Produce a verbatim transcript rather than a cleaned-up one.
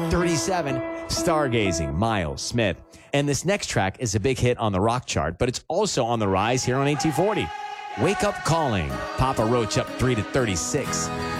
thirty-seven, Stargazing, Miles Smith. And this next track is a big hit on the rock chart, but it's also on the rise here on eighteen forty. Wake Up Calling, Papa Roach up three to thirty-six.